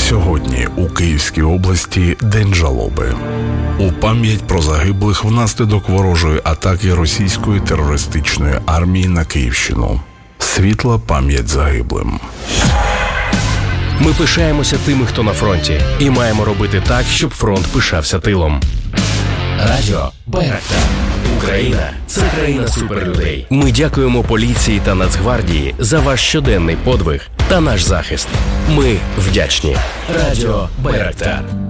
Сьогодні у Київській області День жалоби. У пам'ять про загиблих внаслідок ворожої атаки російської терористичної армії на Київщину. Світла пам'ять загиблим. Ми пишаємося тими, хто на фронті, і маємо робити так, щоб фронт пишався тилом. Радіо Байрактар. Україна – це країна суперлюдей. Ми дякуємо поліції та Нацгвардії за ваш щоденний подвиг та наш захист. Ми вдячні. Радіо Байрактар.